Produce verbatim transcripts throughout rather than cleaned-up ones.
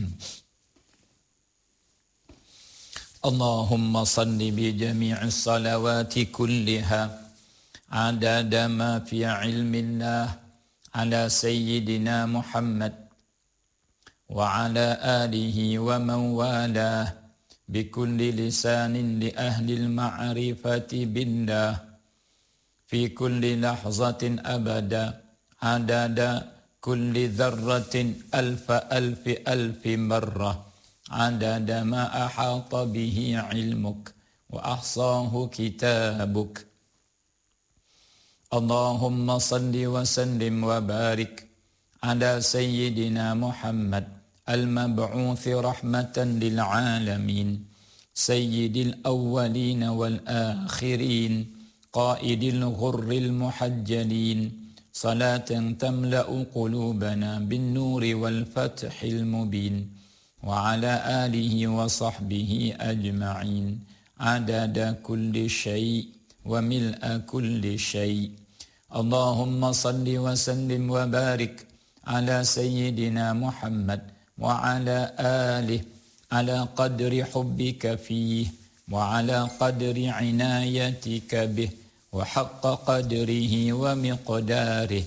اللهم صل بجميع الصلوات كلها عدد ما في علم الله على سيدنا محمد وعلى آله ومن والاه بكل لسان لأهل المعرفة بالله في كل لحظة أبدا عدد كل ذرة ألف ألف ألف مرة عدد ما أحاط به علمك وأحصاه كتابك. اللهم صل وسلم وبارك على سيدنا محمد المبعوث رحمة للعالمين سيد الأولين والآخرين قائد الغر المحجلين صلاة تملأ قلوبنا بالنور والفتح المبين وعلى آله وصحبه أجمعين عدد كل شيء وملء كل شيء. اللهم صل وسلم وبارك على سيدنا محمد وعلى آله على قدر حبك فيه وعلى قدر عنايتك به وحق قدره ومقداره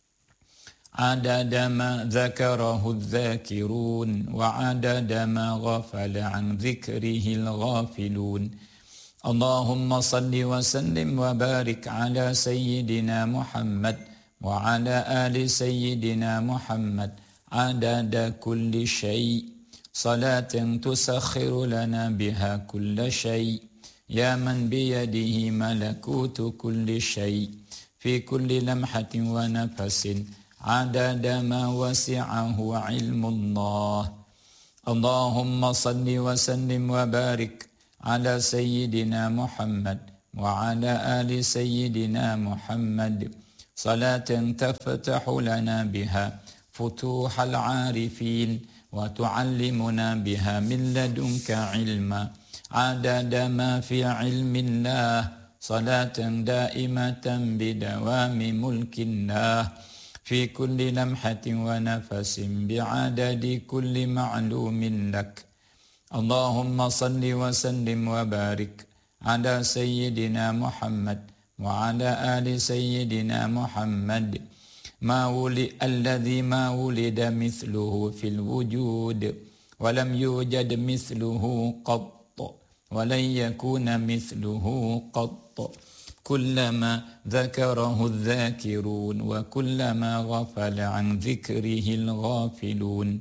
عدد ما ذكره الذاكرون وعدد ما غفل عن ذكره الغافلون. اللهم صل وسلم وبارك على سيدنا محمد وعلى آل سيدنا محمد عدد كل شيء صلاة تسخر لنا بها كل شيء يا من بيده ملكوت كل شيء في كل لمحة ونفس عدد ما وسعه علم الله. اللهم صل وسلم وبارك على سيدنا محمد وعلى آل سيدنا محمد صلاة تفتح لنا بها فتوح العارفين وتعلمنا بها من لدنك علما عدد ما في علم الله صلاة دائمة بدوام ملك الله في كل لمحة ونفس بعدد كل معلوم لك. اللهم صل وسلم وبارك على سيدنا محمد وعلى آل سيدنا محمد ما ولد الذي ما ولد مثله في الوجود ولم يوجد مثله قط ولن يكون مثله قط كلما ذكره الذاكرون وكلما غفل عن ذكره الغافلون.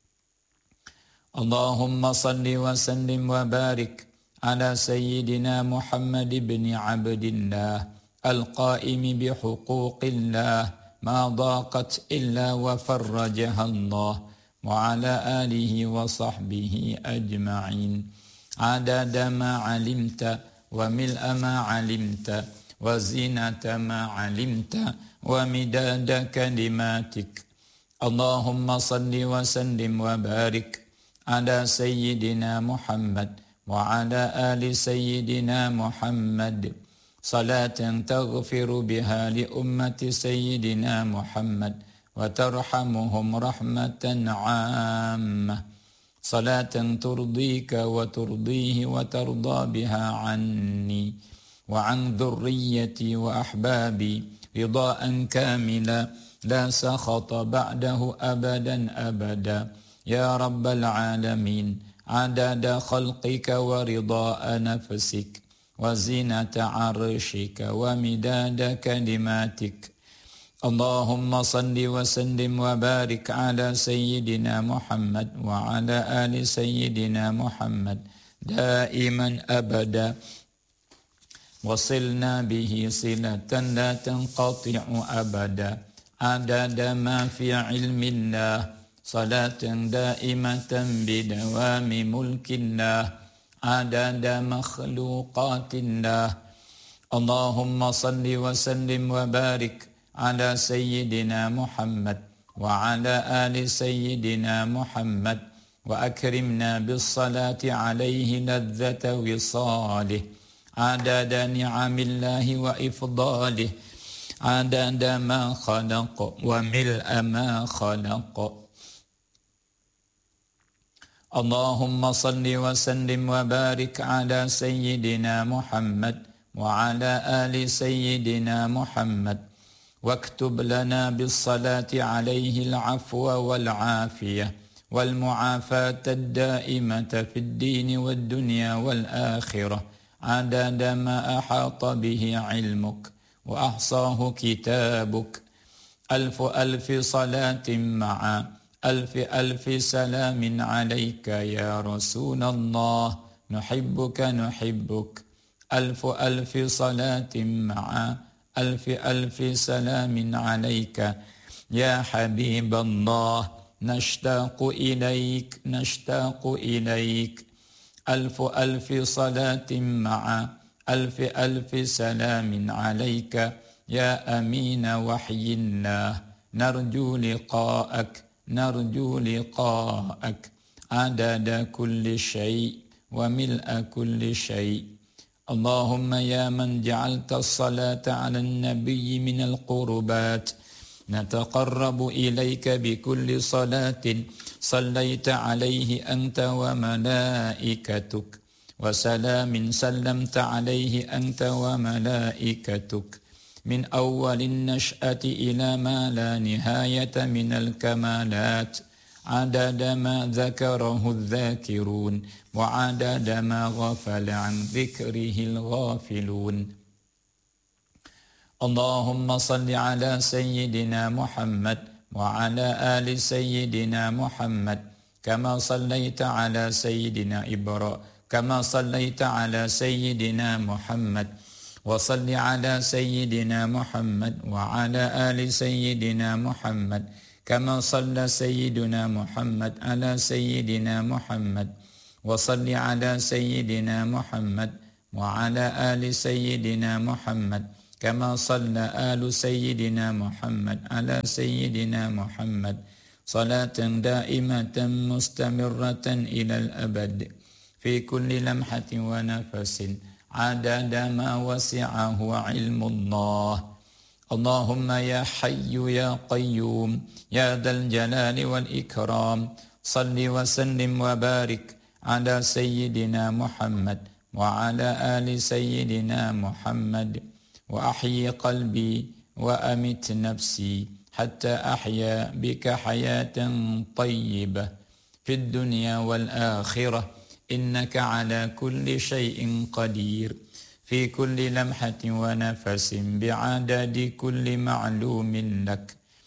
اللهم صل وسلم وبارك على سيدنا محمد بن عبد الله القائم بحقوق الله ما ضاقت إلا وفرجها الله وعلى آله وصحبه أجمعين عدد ما علمت وملء ما علمت وزينة ما علمت ومداد كلماتك. اللهم صل وسلم وبارك على سيدنا محمد وعلى آل سيدنا محمد صلاة تغفر بها لأمة سيدنا محمد وترحمهم رحمة عامة صلاة ترضيك وترضيه وترضى بها عني وعن ذريتي وأحبابي رضاء كاملا لا سخط بعده أبدا أبدا يا رب العالمين عدد خلقك ورضاء نفسك وزينة عرشك ومداد كلماتك. اللهم صل وسلم وبارك على سيدنا محمد وعلى آل سيدنا محمد دائما أبدا وصلنا به صلة لا تنقطع أبدا عدد ما في علم الله صلاة دائمة بدوام ملك الله عدد مخلوقات الله. اللهم صل وسلم وبارك على سيدنا محمد وعلى آل سيدنا محمد وأكرمنا بالصلاة عليه لذة وصاله عدد نعم الله وإفضاله عدد ما خلق وملء ما خلق. اللهم صل وسلم وبارك على سيدنا محمد وعلى آل سيدنا محمد، واكتب لنا بالصلاة عليه العفو والعافية والمعافاة الدائمة في الدين والدنيا والآخرة، عدد ما أحاط به علمك وأحصاه كتابك. ألف ألف صلاة مع ألف ألف سلام عليك يا رسول الله، نحبك نحبك. ألف ألف صلاة مع ألف ألف سلام عليك يا حبيب الله، نشتاق إليك نشتاق إليك. ألف ألف صلاة مع ألف ألف سلام عليك يا أمين وحي الله، نرجو لقاءك نرجو لقاءك عدد كل شيء وملء كل شيء. اللهم يا من جعلت الصلاة على النبي من القربات، نتقرب إليك بكل صلاة صليت عليه أنت وملائكتك، وسلام سلمت عليه أنت وملائكتك، من أول النشأة إلى ما لا نهاية من الكمالات، عدد ما ذكره الذاكرون وعدد ما غفل عن ذكره الغافلون. اللهم صل على سيدنا محمد وعلى آل سيدنا محمد، كما صليت على سيدنا إبراهيم كما صليت على سيدنا محمد، وصل على سيدنا محمد وعلى آل سيدنا محمد، كما صلى سيدنا محمد على سيدنا محمد، وصل على سيدنا محمد وعلى آل سيدنا محمد، كما صلى آل سيدنا محمد على سيدنا محمد، صلاة دائمة مستمرة إلى الأبد في كل لمحة ونفس، عدد ما وسعه علم الله. اللهم يا حي يا قيوم يا ذا الجلال والإكرام، صل وسلم وبارك على سيدنا محمد وعلى آل سيدنا محمد، وأحيي قلبي وأمت نفسي حتى أحيا بك حياة طيبة في الدنيا والآخرة، إنك على كل شيء قدير، في كل لمحة ونفس بعدد كل معلوم لك.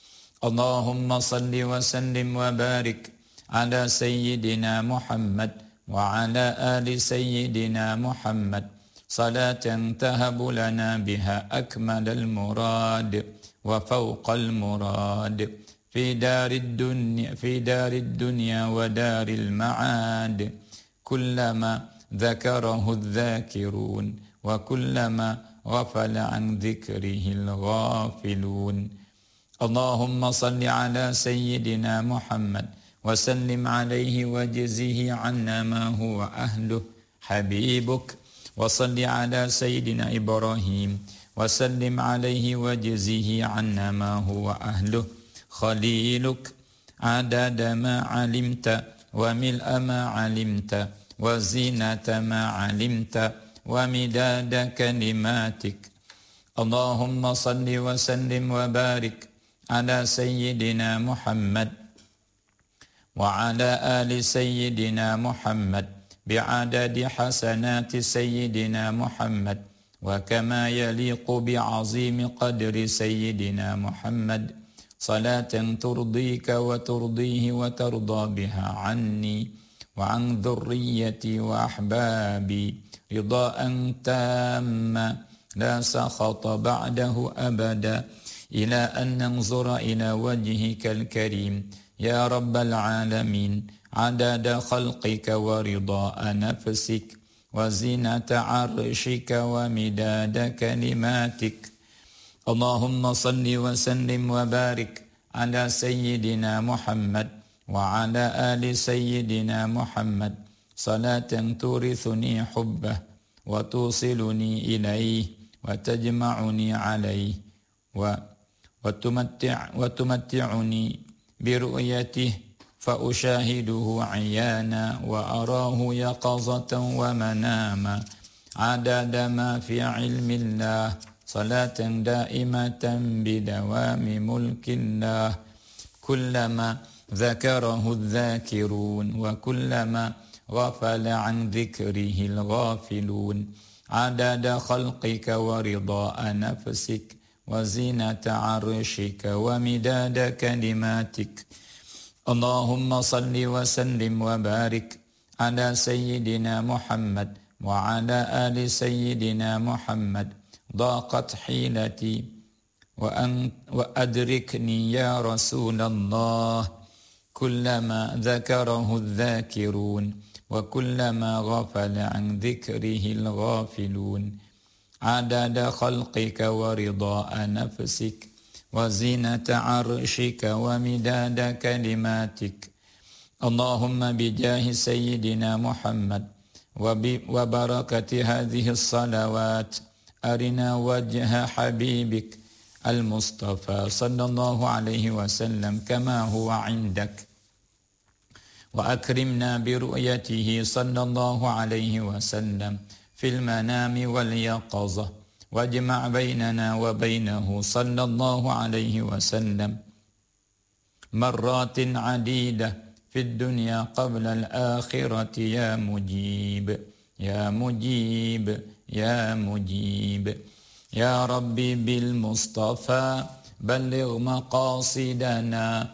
اللهم صل وسلم وبارك على سيدنا محمد وعلى آل سيدنا محمد، صلاة تهب لنا بها أكمل المراد وفوق المراد في دار الدنيا في دار الدنيا ودار المعاد، كلما ذكره الذاكرون وكلما غفل عن ذكره الغافلون. اللهم صل على سيدنا محمد وسلم عليه وجزه عنا ما هو أهله حبيبك، وصل على سيدنا إبراهيم وسلم عليه وجزه عنا ما هو أهله خليلك، عدد ما علمت وملء ما علمت وزينة ما علمت ومداد كلماتك. اللهم صل وسلم وبارك على سيدنا محمد وعلى آل سيدنا محمد بعدد حسنات سيدنا محمد، وكما يليق بعظيم قدر سيدنا محمد، صلاة ترضيك وترضيه وترضى بها عني وعن ذريتي وأحبابي رضاء تاما لا سخط بعده أبدا، إلى أن ننظر إلى وجهك الكريم يا رب العالمين، عدد خلقك ورضاء نفسك وزينة عرشك ومداد كلماتك. اللهم صل وسلم وبارك على سيدنا محمد وعلى آل سيدنا محمد، صلاة تورثني حبه وتوصلني إليه وتجمعني عليه وتمتع وتمتعني برؤيته فأشاهده عيانا وأراه يقظة ومناما عدد ما في علم الله صلاة دائمة بدوام ملك الله كلما ذكره الذاكرون وكلما غفل عن ذكره الغافلون عدد خلقك ورضاء نفسك وزينة عرشك ومداد كلماتك اللهم صل وسلم وبارك على سيدنا محمد وعلى آل سيدنا محمد ضاقت حيلتي وأن وأدركني يا رسول الله كلما ذكره الذاكرون وكلما غفل عن ذكره الغافلون عدد خلقك ورضاء نفسك وزينة عرشك ومداد كلماتك اللهم بجاه سيدنا محمد وبركة هذه الصلوات أرنا وجه حبيبك المصطفى صلى الله عليه وسلم كما هو عندك وأكرمنا برؤيته صلى الله عليه وسلم في المنام واليقظة واجمع بيننا وبينه صلى الله عليه وسلم مرات عديدة في الدنيا قبل الآخرة يا مجيب يا مجيب يا مجيب يا ربي بالمصطفى بلغ مقاصدنا